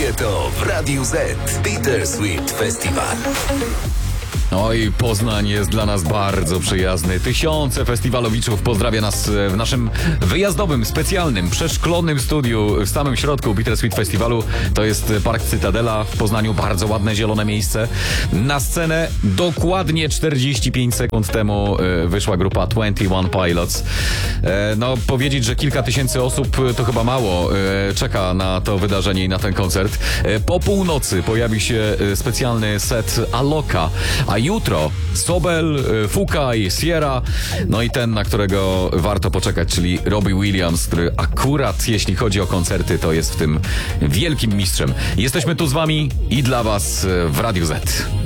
dzieje to w Radiu Z. Bittersweet Festival. Oj, Poznań jest dla nas bardzo przyjazny. Tysiące festiwalowiczów pozdrawia nas w naszym wyjazdowym, specjalnym, przeszklonym studiu w samym środku Bittersweet Festiwalu. To jest Park Cytadela w Poznaniu, bardzo ładne, zielone miejsce. Na scenę dokładnie 45 sekund temu wyszła grupa 21 Pilots. No, powiedzieć, że kilka tysięcy osób to chyba mało czeka na to wydarzenie i na ten koncert. Po północy pojawi się specjalny set Aloka, a jutro Sobel, Fukaj, Sierra, no i ten, na którego warto poczekać, czyli Robbie Williams, który akurat jeśli chodzi o koncerty, to jest w tym wielkim mistrzem. Jesteśmy tu z wami i dla was w Radiu Z.